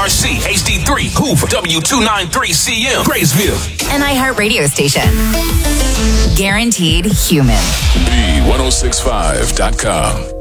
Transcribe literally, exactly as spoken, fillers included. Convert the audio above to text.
R C, H D three, Hoover, W two ninety-three C M, Graysville. An iHeart radio station. Guaranteed human. B ten sixty-five dot com.